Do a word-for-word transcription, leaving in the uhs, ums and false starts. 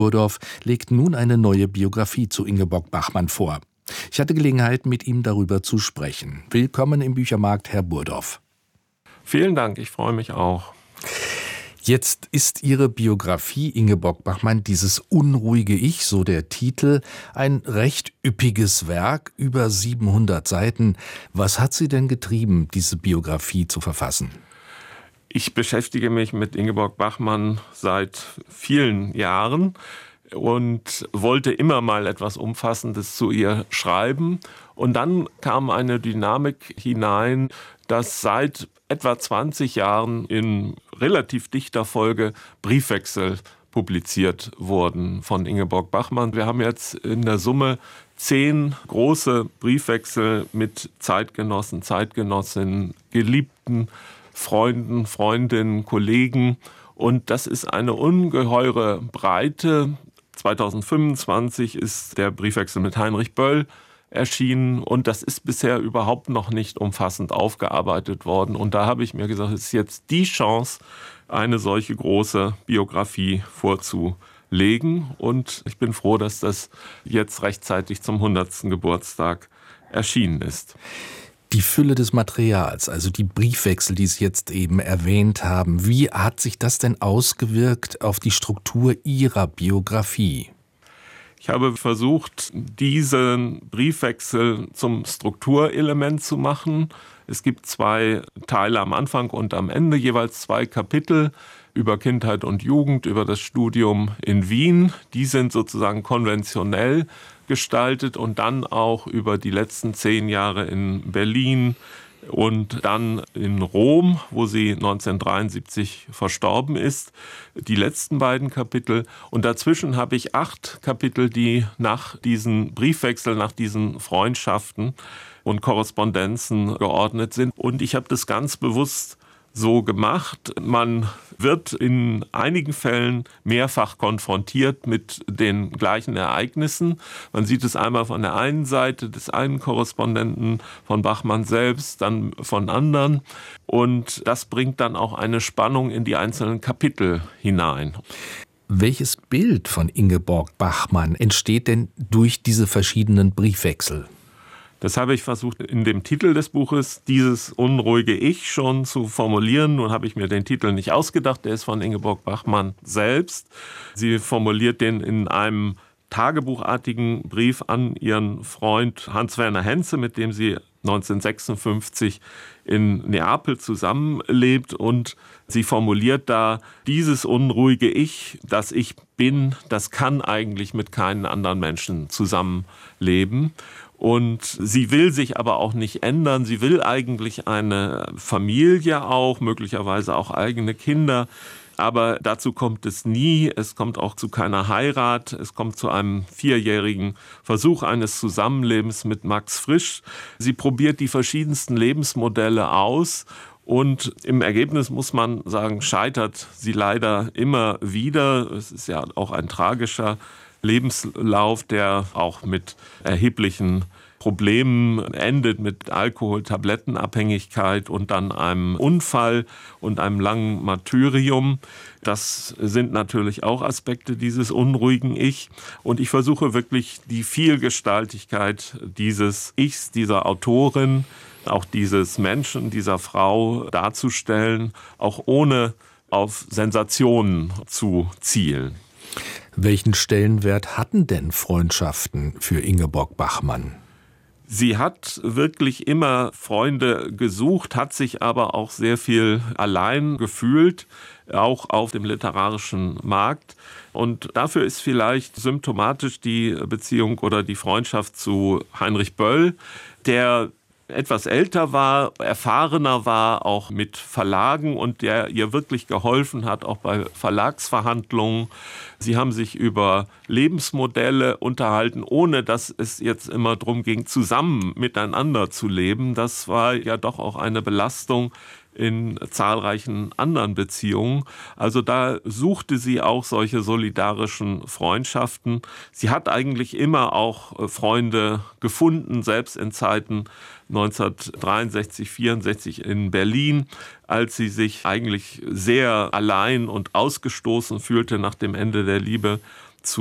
Burdorf legt nun eine neue Biografie zu Ingeborg Bachmann vor. Ich hatte Gelegenheit, mit ihm darüber zu sprechen. Willkommen im Büchermarkt, Herr Burdorf. Vielen Dank, ich freue mich auch. Jetzt ist Ihre Biografie Ingeborg Bachmann, dieses unruhige Ich, so der Titel, ein recht üppiges Werk, über siebenhundert Seiten. Was hat Sie denn getrieben, diese Biografie zu verfassen? Ich beschäftige mich mit Ingeborg Bachmann seit vielen Jahren und wollte immer mal etwas Umfassendes zu ihr schreiben. Und dann kam eine Dynamik hinein, dass seit etwa zwanzig Jahren in relativ dichter Folge Briefwechsel publiziert wurden von Ingeborg Bachmann. Wir haben jetzt in der Summe zehn große Briefwechsel mit Zeitgenossen, Zeitgenossinnen, Geliebten, Freunden, Freundinnen, Kollegen. Und das ist eine ungeheure Breite. zweitausendfünfundzwanzig ist der Briefwechsel mit Heinrich Böll erschienen und das ist bisher überhaupt noch nicht umfassend aufgearbeitet worden. Und da habe ich mir gesagt, es ist jetzt die Chance, eine solche große Biografie vorzulegen. Und ich bin froh, dass das jetzt rechtzeitig zum hundertsten Geburtstag erschienen ist. Die Fülle des Materials, also die Briefwechsel, die Sie jetzt eben erwähnt haben, wie hat sich das denn ausgewirkt auf die Struktur Ihrer Biografie? Ich habe versucht, diesen Briefwechsel zum Strukturelement zu machen. Es gibt zwei Teile am Anfang und am Ende, jeweils zwei Kapitel über Kindheit und Jugend, über das Studium in Wien. Die sind sozusagen konventionell gestaltet und dann auch über die letzten zehn Jahre in Berlin und dann in Rom, wo sie neunzehnhundertdreiundsiebzig verstorben ist, die letzten beiden Kapitel. Und dazwischen habe ich acht Kapitel, die nach diesen Briefwechseln, nach diesen Freundschaften und Korrespondenzen geordnet sind. Und ich habe das ganz bewusst so gemacht. Man wird in einigen Fällen mehrfach konfrontiert mit den gleichen Ereignissen. Man sieht es einmal von der einen Seite des einen Korrespondenten, von Bachmann selbst, dann von anderen. Und das bringt dann auch eine Spannung in die einzelnen Kapitel hinein. Welches Bild von Ingeborg Bachmann entsteht denn durch diese verschiedenen Briefwechsel? Das habe ich versucht, in dem Titel des Buches, dieses unruhige Ich, schon zu formulieren. Nun habe ich mir den Titel nicht ausgedacht, der ist von Ingeborg Bachmann selbst. Sie formuliert den in einem tagebuchartigen Brief an ihren Freund Hans-Werner Henze, mit dem sie neunzehnhundertsechsundfünfzig in Neapel zusammenlebt. Und sie formuliert da, dieses unruhige Ich, das ich bin, das kann eigentlich mit keinen anderen Menschen zusammenleben. Und sie will sich aber auch nicht ändern. Sie will eigentlich eine Familie auch, möglicherweise auch eigene Kinder. Aber dazu kommt es nie. Es kommt auch zu keiner Heirat. Es kommt zu einem vierjährigen Versuch eines Zusammenlebens mit Max Frisch. Sie probiert die verschiedensten Lebensmodelle aus. Und im Ergebnis muss man sagen, scheitert sie leider immer wieder. Es ist ja auch ein tragischer Lebenslauf, der auch mit erheblichen Problemen endet, mit Alkohol, Tablettenabhängigkeit und dann einem Unfall und einem langen Martyrium. Das sind natürlich auch Aspekte dieses unruhigen Ich. Und ich versuche wirklich die Vielgestaltigkeit dieses Ichs, dieser Autorin, auch dieses Menschen, dieser Frau darzustellen, auch ohne auf Sensationen zu zielen. Welchen Stellenwert hatten denn Freundschaften für Ingeborg Bachmann? Sie hat wirklich immer Freunde gesucht, hat sich aber auch sehr viel allein gefühlt, auch auf dem literarischen Markt. Und dafür ist vielleicht symptomatisch die Beziehung oder die Freundschaft zu Heinrich Böll, der etwas älter war, erfahrener war, auch mit Verlagen und der ihr wirklich geholfen hat, auch bei Verlagsverhandlungen. Sie haben sich über Lebensmodelle unterhalten, ohne dass es jetzt immer darum ging, zusammen miteinander zu leben. Das war ja doch auch eine Belastung in zahlreichen anderen Beziehungen. Also da suchte sie auch solche solidarischen Freundschaften. Sie hat eigentlich immer auch Freunde gefunden, selbst in Zeiten neunzehnhundertdreiundsechzig, vierundsechzig in Berlin, als sie sich eigentlich sehr allein und ausgestoßen fühlte nach dem Ende der Liebe